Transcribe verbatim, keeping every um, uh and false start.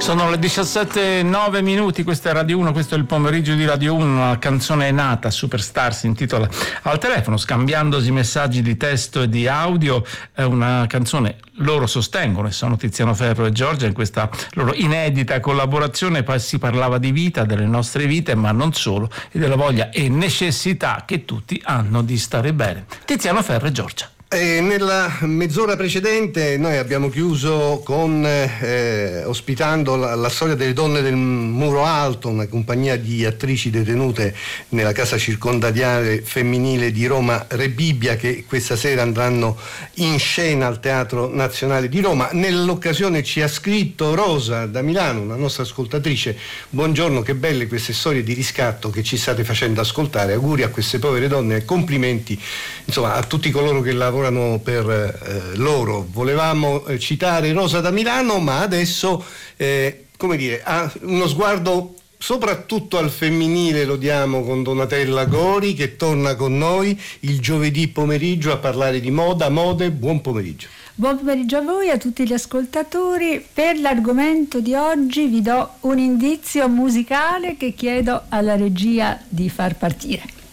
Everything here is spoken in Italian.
Sono le diciassette e nove minuti, questa è Radio uno, questo è il pomeriggio di Radio uno. Una canzone è nata, Superstar, si intitola Al telefono, scambiandosi messaggi di testo e di audio. È una canzone, loro sostengono, e sono Tiziano Ferro e Giorgia, in questa loro inedita collaborazione poi si parlava di vita, delle nostre vite, ma non solo, e della voglia e necessità che tutti hanno di stare bene. Tiziano Ferro e Giorgia. E nella mezz'ora precedente noi abbiamo chiuso con eh, ospitando la, la storia delle donne del Muro Alto, una compagnia di attrici detenute nella casa circondariale femminile di Roma Rebibbia, che questa sera andranno in scena al Teatro Nazionale di Roma. Nell'occasione ci ha scritto Rosa da Milano, una nostra ascoltatrice: buongiorno, che belle queste storie di riscatto che ci state facendo ascoltare, auguri a queste povere donne e complimenti insomma a tutti coloro che lavorano per eh, loro. Volevamo eh, citare Rosa da Milano, ma adesso eh, come dire, ha uno sguardo soprattutto al femminile lo diamo con Donatella Gori, che torna con noi il giovedì pomeriggio a parlare di moda, mode. Buon pomeriggio. Buon pomeriggio a voi, a tutti gli ascoltatori. Per l'argomento di oggi vi do un indizio musicale che chiedo alla regia di far partire.